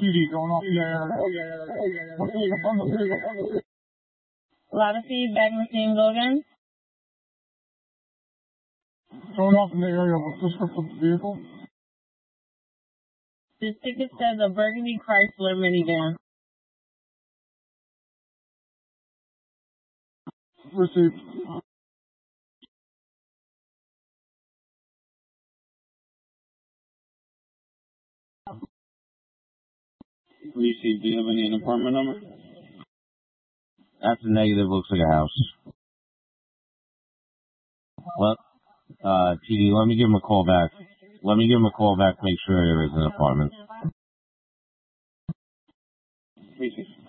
TV going off there. A lot of feedback, machine, go again. Going off in the area. What's the script of the vehicle? This ticket says a burgundy Chrysler minivan. Received. Received. Do you have an apartment number? That's a negative. Looks like a house. Well, TD, let me give him a call back. Make sure there is an apartment. 3-6.